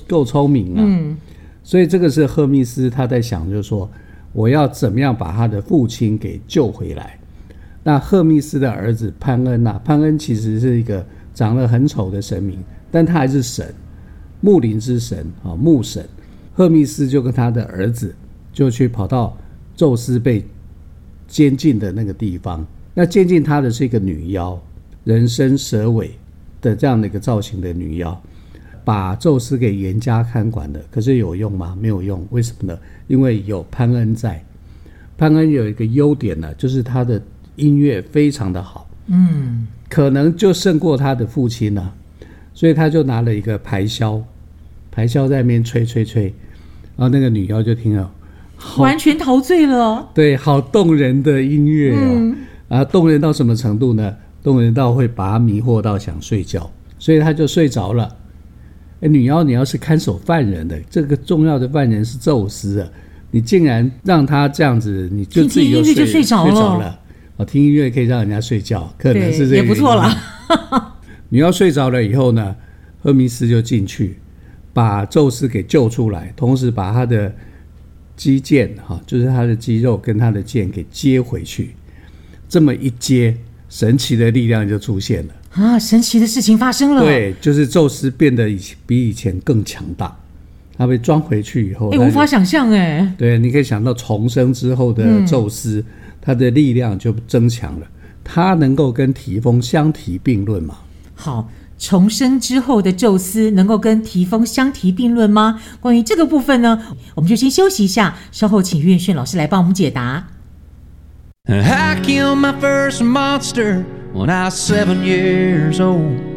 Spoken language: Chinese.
够聪明啊。所以这个是赫密斯他在想，就是说我要怎么样把他的父亲给救回来。那赫密斯的儿子潘恩啊，潘恩其实是一个长得很丑的神明，但他还是神，木林之神啊，木神。赫密斯就跟他的儿子就去跑到宙斯被监禁的那个地方，那监禁他的是一个女妖，人身蛇尾的这样的一个造型的女妖，把宙斯给严加看管的。可是有用吗？没有用。为什么呢？因为有潘恩在。潘恩有一个优点呢，就是他的音乐非常的好，可能就胜过他的父亲了。所以他就拿了一个排箫在那边吹，然后那个女妖就听了， 完全陶醉了。 对，好动人的音乐动人到什么程度呢？动人到会把他迷惑到想睡觉，所以他就睡着了。女妖，你要是看守犯人的，这个重要的犯人是宙斯啊，你竟然让他这样子，你就自己听音乐就睡着了。 听音乐可以让人家睡觉，可能是这个也不错了。 女妖睡着了以后呢，赫密斯就进去把宙斯给救出来，同时把他的肌腱就是他的肌肉跟他的腱给接回去。这么一接，神奇的力量就出现了啊！神奇的事情发生了。 对，就是宙斯变得比以前更强大。他被装回去以后， 无法想象哎。 对，你可以想到重生之后的宙斯，他的力量就增强了，他能够跟提丰相提并论嘛？ 好，重生之后的宙斯能够跟提丰相提并论吗？关于这个部分呢，我们就先休息一下，稍后请岳轩老师来帮我们解答。 I killed my first monster when I was 7 years old.